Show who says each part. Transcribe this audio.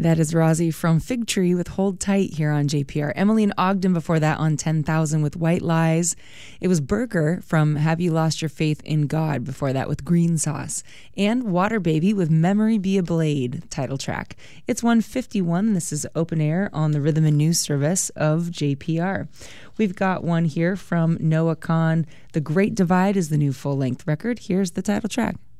Speaker 1: That is Rosie from Fig Tree with Hold Tight here on JPR. Emmeline Ogden before that on 10,000 with White Lies. It was Berger from Have You Lost Your Faith in God before that with Green Sauce. And Water Baby with Memory Be a Blade title track. It's 1:51. This is Open Air on the Rhythm and News Service of JPR. We've got one here from Noah Kahan. The Great Divide is the new full-length record. Here's the title track.